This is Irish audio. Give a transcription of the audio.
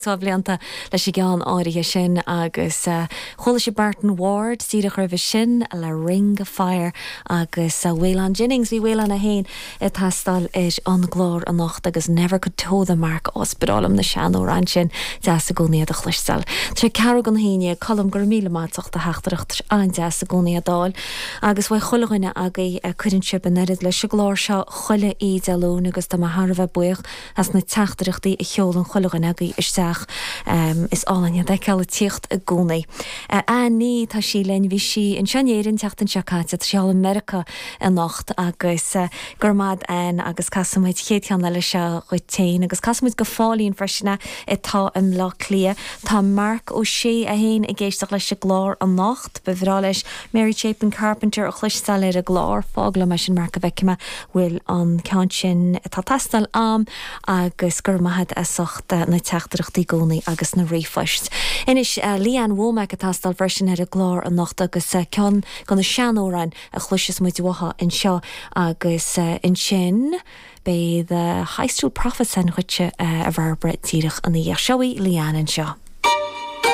Tá blianta leis sé gan áirithe sin agus chola sé Barton Ward síidir chuir sin le Ring of Fire agus Waylon Jennings hí Waylon a hain tastal is an glór an nacht agus never could toe the mark ospedalm na seanó ran sin de a gcónaí a chluisstal. Tre cear gan haine colm gur míle máach de heachtarcht an de a gcónaí a dáil agus bhfuil chulaghine agaí chuann sib an nerid leis se glór seo chuile iad a lún agus tá Harbheith buich as na teachtarachtaí i cheol an chulaghine agaí is is álainne de ceall tíocht a gcónaí. Ní tá sí len bhí si in seanéirin teachtain seacáte seall America a nacht agus gurmad an agus casamid chéan leile se chuitéin agus casamid go fálíonn freisina tá an lá clia. Tá Mark ó sé a héin i ggéisteach leis se glár an nacht bhrá leis Mary Chapin Carpenter a chluisstal ar a glár fágla me sin Mark a bheicime bhfuil an count sin tá tastal am agus gurmahad a sochta na teachtarachtaí gcónaí agus na réfast. Inis Leanne Womack a tastal version ar a glár an nacht agus cean gan na seanóran a chluisis muid watha in seo agus in sin be the High School Prophets an chuite a bhar bret tíirech an na seoí Leanne in seo.